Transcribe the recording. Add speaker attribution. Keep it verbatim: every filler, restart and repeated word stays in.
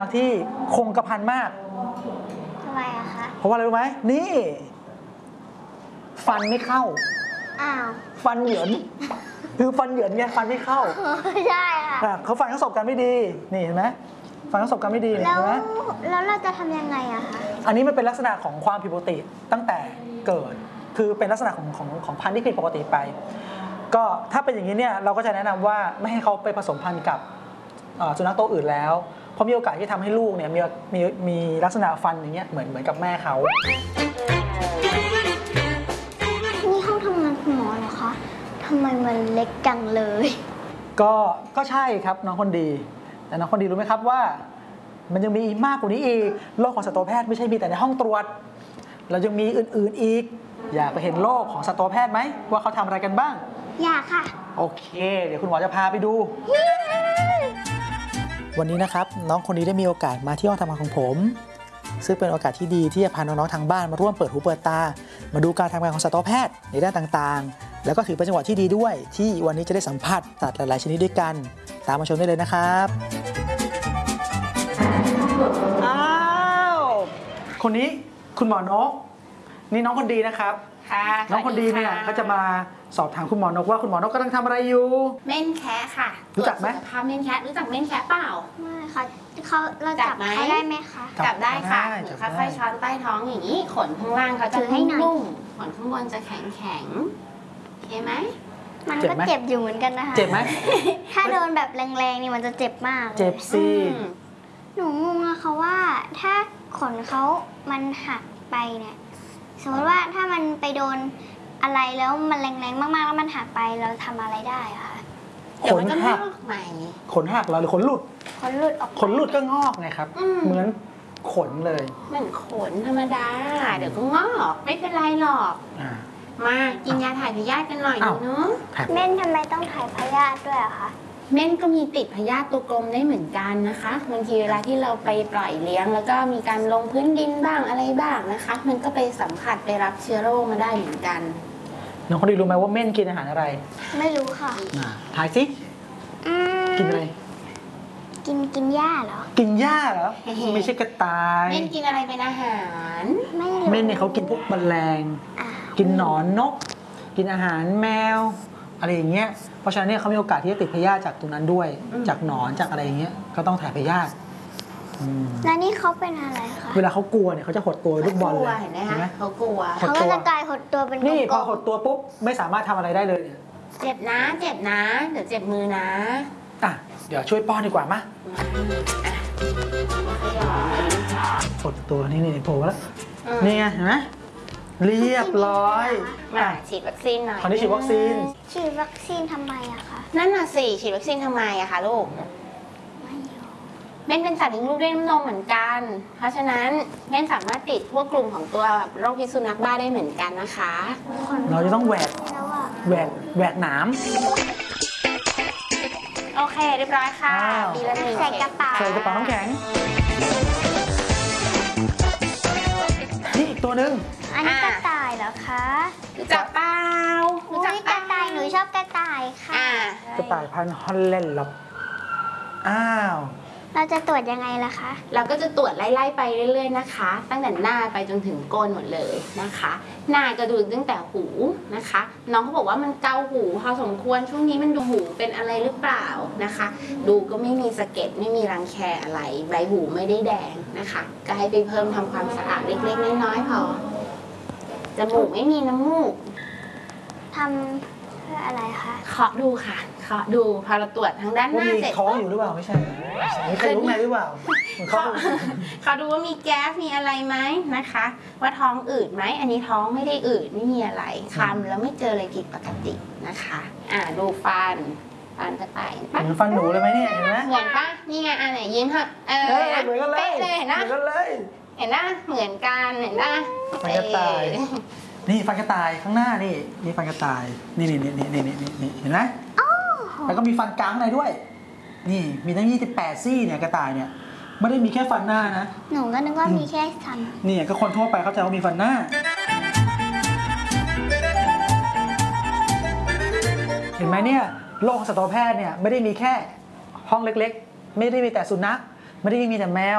Speaker 1: ที่คงกระพันมาก
Speaker 2: ทำไมอะคะ
Speaker 1: เพราะว่าอะไรรู้ไหมนี่ฟันไม่เข้า
Speaker 2: อ้าว
Speaker 1: ฟันเหยินคือฟันเหยินไงฟันไม่เข้า
Speaker 2: ใช่ค่ะ
Speaker 1: เขาฟันเขาสบกันไม่ดีนี่เห็นไหมฟันเขาสบกันไม่ดีเห็นไหม
Speaker 2: แล้วเราจะทำยังไงอะคะ
Speaker 1: อันนี้มันเป็นลักษณะของความผิดปกติตั้งแต่เกิดคือเป็นลักษณะของของของพันธุ์ที่ผิดปกติไปก็ถ้าเป็นอย่างนี้เนี่ยเราก็จะแนะนำว่าไม่ให้เขาไปผสมพันธุ์กับสุนัขตัวอื่นแล้วเพราะมีโอกาสที่ทำให้ลูกเนี่ยมีมีมีลักษณะฟันอย่างเงี้ยเหมือนเหมือนกับแม่เขา
Speaker 2: นี่ห้องทำงานคุณหมอเหรอคะทำไมมันเล็กจังเลย
Speaker 1: ก็ก็ใช่ครับน้องคนดีแต่น้องคนดีรู้ไหมครับว่ามันยังมีมากกว่านี้อีกโลกของสัตวแพทย์ไม่ใช่มีแต่ในห้องตรวจเรายังมีอื่นๆอีกอยากไปเห็นโลกของสัตวแพทย์ไหมว่าเขาทำอะไรกันบ้าง
Speaker 2: อยากค่ะ
Speaker 1: โอเคเดี๋ยวคุณหมอจะพาไปดูวันนี้นะครับน้องคนนี้ได้มีโอกาสมาที่ห้องทำงานของผมซึ่งเป็นโอกาสที่ดีที่จะพาน้องๆทางบ้านมาร่วมเปิดหูเปิดตามาดูการทำงานของสัตวแพทย์ในด้านต่างๆแล้วก็ถือเป็นจังหวะที่ดีด้วยที่วันนี้จะได้สัมผัสสัตว์หลายๆชนิดด้วยกันตามมาชมได้เลยนะครับอ้าวคนนี้คุณหมอนกนี่น้องคนดีนะครับน้องคนดีเนี่ยเขาจะมาสอบถามคุณหมอนกว่าคุณหมอนกกำลังทำอะไรอยู่
Speaker 3: เม่นแคะค่ะ
Speaker 1: รู้จักไหม
Speaker 3: ทำเม่นแคะรู้จักเม่นแคะเปล่า
Speaker 2: ไม่ค่ะเขาเราจับเขาได้ไหมคะ
Speaker 3: จับได้ค่ะหรือค่อยๆช้อนใต้ท้องอย่างนี้ขนข้างล่างเขาจะนุ่มๆขนข้างบนจะแข็งๆโอเคไหม
Speaker 2: มันก็เจ็บอยู่เหมือนกันนะคะ
Speaker 1: เจ็บไหม
Speaker 2: ถ้าโดนแบบแรงๆนี่มันจะเจ็บมาก
Speaker 1: เจ็บสิ
Speaker 2: หนูงงอะค่ะว่าถ้าขนเขามันหักไปเนี่ยสมมติว่าถ้ามันไปโดนอะไรแล้วมันแรงๆมากๆแล้วมันหักไปเราทำอะไรได้อะคะ
Speaker 1: ขนหัก
Speaker 3: ใหม่
Speaker 1: ขนหักเหรอหรือขนหลุด
Speaker 2: ขนหลุดออก
Speaker 1: ขนหลุดก็งอกไงครับเหมือนขนเลย
Speaker 3: เหมือนขนธรรมดาเดี๋ยวก็งอกไม่เป็นไรหรอกมากินยาถ่ายพยาธิกันหน่อยเนาะ
Speaker 2: เม่นทำไมต้องถ่ายพยาธิด้วยอะคะ
Speaker 3: เม่นก็มีติดพยาธิตัวกลมได้เหมือนกันนะคะบางทีเวลาที่เราไปปล่อยเลี้ยงแล้วก็มีการลงพื้นดินบ้างอะไรบ้างนะคะมันก็ไปสัมผัสไปรับเชื้อโรคมาได้เหมือนกัน
Speaker 1: น้องคนดีรู้ไหมว่าเม่นกินอาหารอะไร
Speaker 2: ไม่รู้ค่ะ
Speaker 1: ถ่ายสิกินอะไร
Speaker 2: กินกินหญ้าเหรอ
Speaker 1: กินหญ้าเหรอไม่ใช่กระต่าย
Speaker 3: เม่นกินอะไรเป็นอาหาร
Speaker 2: ไม่รู้
Speaker 1: เม่นเนี่ยเขากินพวกแมลงกินหนอนนกกินอาหารแมวอะไรอย่างเงี้ยเพราะฉะนั้นเนี่ยเขามีโอกาสที่จะติดพยาธิจากตรงนั้นด้วยจากหนอนจากอะไรอย่างเงี้ยก็ต้องถ่ายพยาธิ
Speaker 2: แล้วนี่เขาเป็นอะไรคะ
Speaker 1: เวลาเขากลัวเนี่ยเขาจะหดตัวลูกบอลเลย
Speaker 3: เห็นไหมเขากลัว
Speaker 2: เขาก็จะกลายหดตัวเป็น
Speaker 1: นี่พอหดตัวปุ๊บไม่สามารถทำอะไรได้เลย
Speaker 3: เจ็บนะเจ็บนะเดี๋ยวเจ็บมือนะ
Speaker 1: อ่ะเดี๋ยวช่วยป้อนดีกว่ามาหดตัวนี่นี่โผล่แล้วนี่ไงเห็นไหมเรียบร้อย
Speaker 3: มาฉีดวัคซีนหน่อย
Speaker 1: คราวนี้ฉีดวัคซีน
Speaker 2: ฉีดวัคซีนทำไมอะคะ
Speaker 3: นั่นน่ะสิฉีดวัคซีนทำไมอะคะลูกเม่นเป็นสัตว์เลี้ยงลูกด้วยน้ำนมเหมือนกันเพราะฉะนั้นเม่นสามารถติดพวกกลุ่มของตัวโรคพิษสุนัขบ้าได้เหมือนกันนะคะ
Speaker 1: เราจะต้องแหวกแหวกแหวกหนาม
Speaker 3: โอเคเรียบร้อยค่ะปีละหนึ่ง
Speaker 2: ใส่กระเป๋า
Speaker 1: ใส่กระเป๋าน้ำแข็งนี่อีกตัวหนึ่ง
Speaker 2: อันนี้กระต่ายเหรอคะ
Speaker 3: รู้จักเปล่า
Speaker 2: รู้จักกระต่ายหนูชอบกระต่ายค่ะ
Speaker 1: กระต่ายพันธุ์ฮอลแลนด์หรออ้าว
Speaker 2: เราจะตรวจยังไงล่ะคะ
Speaker 3: เราก็จะตรวจไล่ๆไปเรื่อยๆนะคะตั้งแต่หน้าไปจนถึงก้นหมดเลยนะคะหน้าก็ดูตั้งแต่หูนะคะน้องเขาบอกว่ามันเกาหูพอสมควรช่วงนี้มันดูหูเป็นอะไรหรือเปล่านะคะดูก็ไม่มีสะเก็ดไม่มีรังแคอะไรใบหูไม่ได้แดงนะคะก็ให้ไปเพิ่มทำความสะอาดเล็กๆน้อยๆพอจมูกไม่มีน้ำมูก
Speaker 2: ทำเพื่ออะไรคะ
Speaker 3: เคาะดูค่ะเคาะดูพอเราตรวจทางด้านหน้าเสร็จ
Speaker 1: ท้องอยู่หรือเปล่าไม่ใช่เคยรู้ไหมหรือเปล่า
Speaker 3: เขาเขาดูว่ามีแก๊สมีอะไรไหมนะคะว่าท้องอืดไหมอันนี้ท้องไม่ได้อืดไม่มีอะไรคำแล้วไม่เจออะไรผิดปกตินะคะอ่าดูฟันฟันกระต่าย
Speaker 1: เหมือนฟันหนูเลยไหมเนี่ยเห็นไหม
Speaker 3: เหมือนปะนี่ไงอันไหนยิ้มค่ะเออ
Speaker 1: เหมือนกันเลย
Speaker 3: เป๊ะเลยเห็นนะ
Speaker 1: เหมือนกันเลย
Speaker 3: เห็นนะเหมือนกันเห็นนะ
Speaker 1: ฟันกระต่ายนี่ฟันกระต่ายข้างหน้านี่นี่ฟันกระต่ายนี่นี่นี่นี่นี่นี่เห็นไหมแล้วก็มีฟันกลางในด้วยนี่มีทั้งยี่สิบแปดซี่เนี่ยกระต่ายเนี่ยไม่ได้มีแค่ฟันหน้านะ
Speaker 2: หนูก็นึกว่ามีแค่ฟัน
Speaker 1: นี่ก็คนทั่วไปเข้าใจว่ามีฟันหน้าเห็นไหมเนี่ยโลกสัตวแพทย์เนี่ยไม่ได้มีแค่ห้องเล็กๆไม่ได้มีแต่สุนัขไม่ได้มีแต่แมว